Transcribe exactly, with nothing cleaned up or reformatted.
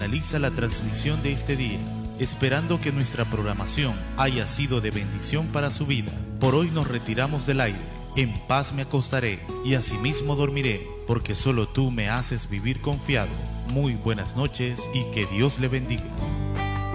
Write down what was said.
finaliza la transmisión de este día, esperando que nuestra programación haya sido de bendición para su vida. Por hoy nos retiramos del aire. En paz me acostaré y asimismo dormiré, porque solo tú me haces vivir confiado. Muy buenas noches y que Dios le bendiga.